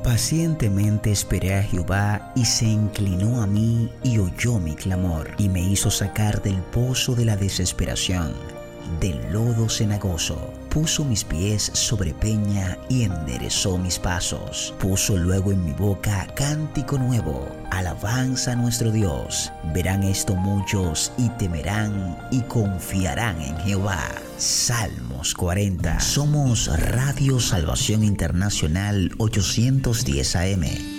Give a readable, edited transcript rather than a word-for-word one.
Pacientemente esperé a Jehová y se inclinó a mí y oyó mi clamor y me hizo sacar del pozo de la desesperación, del lodo cenagoso. Puso mis pies sobre peña y enderezó mis pasos. Puso luego en mi boca cántico nuevo, alabanza a nuestro Dios. Verán esto muchos y temerán y confiarán en Jehová. Salmos 40. Somos Radio Salvación Internacional 810 AM.